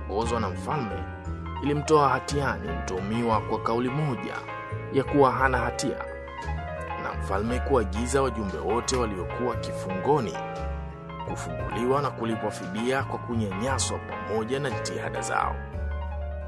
iliyoongozwa na mfalme ilimtoa hatiani mtuhumiwa kwa kauli moja ya kuwa hana hatia, na mfalme kuagiza wajumbe wote waliokuwa kifungoni kufunguliwa na kulipwa fidia kwa kunyanyaswa pamoja na jitihada zao.